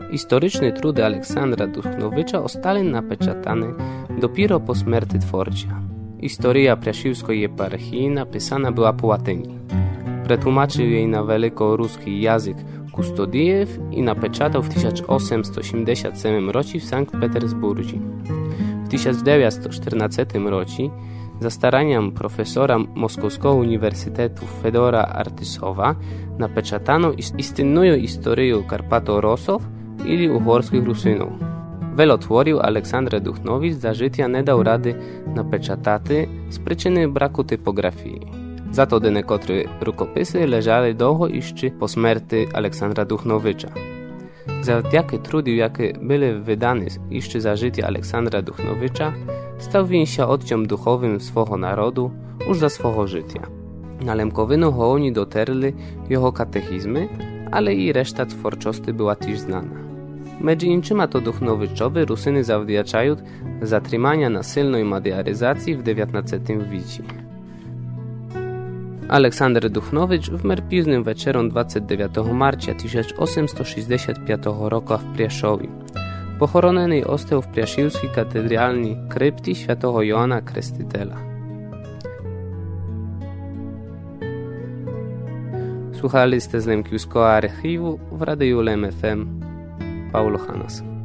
Historyczne trudy Aleksandra Duchnowicza ostali napečatané dopiero po smrti tvorčia. Historia Prešivskoj eparchii napisana była po łatyni. Przetłumaczył jej na великоруський język Kustodiev i napečatal w 1877 roku w Sankt Petersburgu. W 1914 roku za staraniem profesora Moskowskiego Uniwersytetu Fedora Artysowa napečatano istynną historię Karpato-Rosów ili uhorskich Rusynów. Велотворів Олександр Духнович за життя не дав ради напечатати з причини браку типографії. Зато денекотрі рукописи лежали довго іще по смерті Олександра Духновича. Завдяки трудів, які були видані іще за життя Олександра Духновича, став він ще отцем духовим свого народу už za swого życia. Na Lemkowinu hołoni doterli jego katechizmy, ale i reszta twórczości była też znana. Między innymi to Duchnowiczowi Rusyny zawdzięczają zatrzymania nasilnej mediaryzacji w XIX wieku. Aleksander Duchnowicz wmarł późnym wieczorem 29 marca 1865 roku w Prieszowie. Pochorony został w Prieszewskiej katedralnej krypcie świętego Joana Krestitela. Słuchaliście z Lemkiewskiego archiwu w Radiu Lem FM. Paulo Hanas.